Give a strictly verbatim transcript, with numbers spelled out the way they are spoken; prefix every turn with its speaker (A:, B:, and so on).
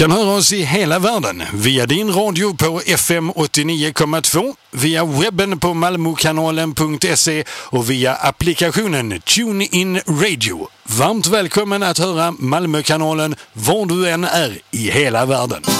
A: Kan höra oss i hela världen via din radio på F M åttionio komma två, via webben på malmokanalen punkt se och via applikationen TuneIn Radio. Varmt välkommen att höra Malmökanalen var du än är i hela världen.